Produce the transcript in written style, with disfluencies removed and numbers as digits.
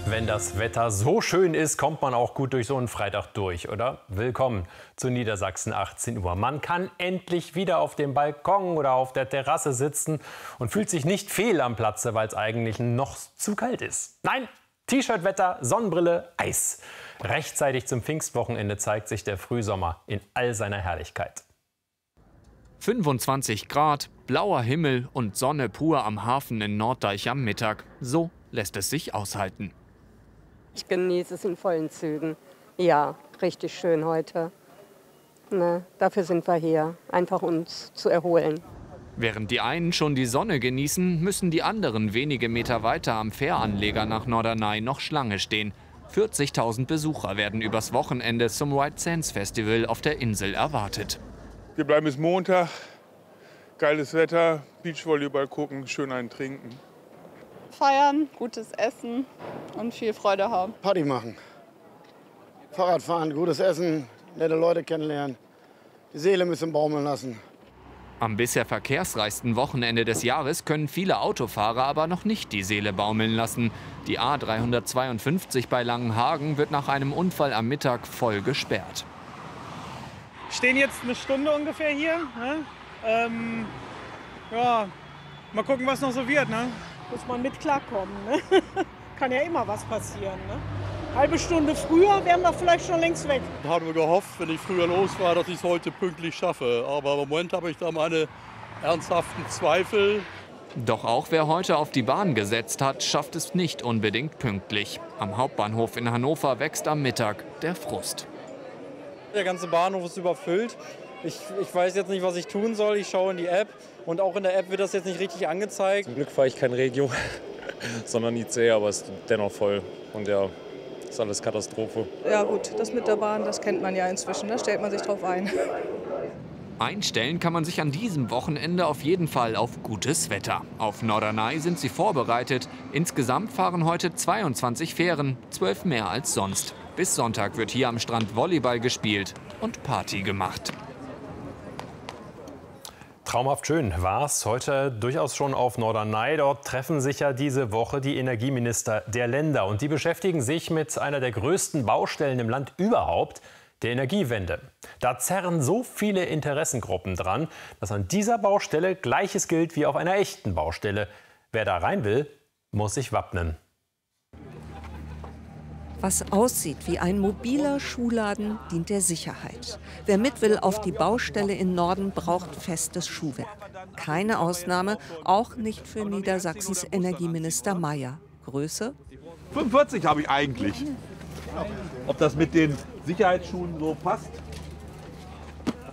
Wenn das Wetter so schön ist, kommt man auch gut durch so einen Freitag durch, oder? Willkommen zu Niedersachsen 18 Uhr. Man kann endlich wieder auf dem Balkon oder auf der Terrasse sitzen und fühlt sich nicht fehl am Platze, weil es eigentlich noch zu kalt ist. Nein, T-Shirt-Wetter, Sonnenbrille, Eis. Rechtzeitig zum Pfingstwochenende zeigt sich der Frühsommer in all seiner Herrlichkeit. 25 Grad, blauer Himmel und Sonne pur am Hafen in Norddeich am Mittag. So lässt es sich aushalten. Ich genieße es in vollen Zügen. Ja, richtig schön heute. Ne, dafür sind wir hier, einfach uns zu erholen. Während die einen schon die Sonne genießen, müssen die anderen wenige Meter weiter am Fähranleger nach Norderney noch Schlange stehen. 40.000 Besucher werden übers Wochenende zum White Sands Festival auf der Insel erwartet. Wir bleiben bis Montag. Geiles Wetter, Beachvolleyball gucken, schön einen trinken. Feiern, gutes Essen und viel Freude haben. Party machen, Fahrrad fahren, gutes Essen, nette Leute kennenlernen. Die Seele müssen baumeln lassen. Am bisher verkehrsreichsten Wochenende des Jahres können viele Autofahrer aber noch nicht die Seele baumeln lassen. Die A352 bei Langenhagen wird nach einem Unfall am Mittag voll gesperrt. Wir stehen jetzt eine Stunde ungefähr hier. Ne? Ja, mal gucken, was noch so wird. Ne? Muss man mit klarkommen. Ne? Kann ja immer was passieren. Ne? Halbe Stunde früher wären wir vielleicht schon längst weg. Haben wir gehofft, wenn ich früher los war, dass ich es heute pünktlich schaffe. Aber im Moment habe ich da meine ernsthaften Zweifel. Doch auch wer heute auf die Bahn gesetzt hat, schafft es nicht unbedingt pünktlich. Am Hauptbahnhof in Hannover wächst am Mittag der Frust. Der ganze Bahnhof ist überfüllt. Ich weiß jetzt nicht, was ich tun soll. Ich schaue in die App und auch in der App wird das jetzt nicht richtig angezeigt. Zum Glück fahre ich kein Regio, sondern IC, aber es ist dennoch voll. Und ja, ist alles Katastrophe. Ja gut, das mit der Bahn, das kennt man ja inzwischen. Da stellt man sich drauf ein. Einstellen kann man sich an diesem Wochenende auf jeden Fall auf gutes Wetter. Auf Norderney sind sie vorbereitet. Insgesamt fahren heute 22 Fähren, 12 mehr als sonst. Bis Sonntag wird hier am Strand Volleyball gespielt und Party gemacht. Traumhaft schön war es heute durchaus schon auf Norderney. Dort treffen sich ja diese Woche die Energieminister der Länder. Und die beschäftigen sich mit einer der größten Baustellen im Land überhaupt, der Energiewende. Da zerren so viele Interessengruppen dran, dass an dieser Baustelle Gleiches gilt wie auf einer echten Baustelle. Wer da rein will, muss sich wappnen. Was aussieht wie ein mobiler Schuhladen, dient der Sicherheit. Wer mit will auf die Baustelle im Norden, braucht festes Schuhwerk. Keine Ausnahme, auch nicht für Niedersachsens Energieminister Mayer. Größe? 45 habe ich eigentlich. Ob das mit den Sicherheitsschuhen so passt?